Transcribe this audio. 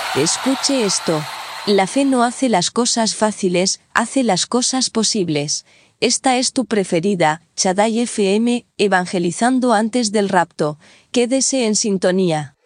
Escuche esto. La fe no hace las cosas fáciles, hace las cosas posibles. Esta es tu preferida, Shaddai FM, evangelizando antes del rapto. Quédese en sintonía.